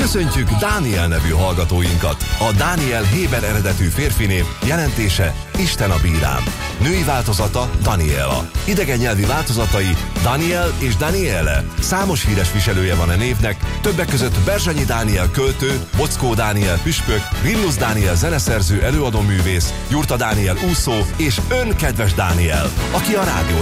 Köszöntjük Dániel nevű hallgatóinkat. A Dániel héber eredetű férfinév jelentése Isten a bírám. Női változata Daniela. Idegen nyelvi változatai Daniel és Daniele. Számos híres viselője van a névnek, többek között Berzsenyi Dániel költő, Bockó Dániel püspök, Rillusz Dániel zeneszerző, előadóművész, Jurta Dániel úszó és ön kedves Dániel, aki a rádió